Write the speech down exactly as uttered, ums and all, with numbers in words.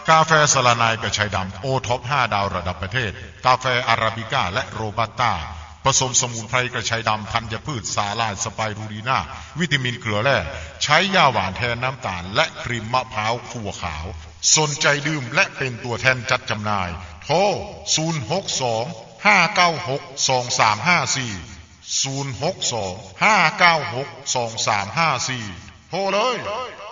กาแฟสลานายกระชายดำโอท็อปห้าดาวระดับประเทศกาแฟอาราบิก้าและโรบัสต้าผสมสมุนไพรกระชายดำธัญพืชสาลายสไปรูลีนาวิตามินเกลือแร่ใช้ยาหวานแทนน้ำตาลและครีมมะพร้าวขั่วขาวสนใจดื่มและเป็นตัวแทนจัดจำหน่ายโทรศูนย์ หก สอง ห้า เก้า หก สอง สาม ห้า สี่ ศูนย์ หก สอง ห้า เก้า หก สอง สาม ห้า สี่โทรเลย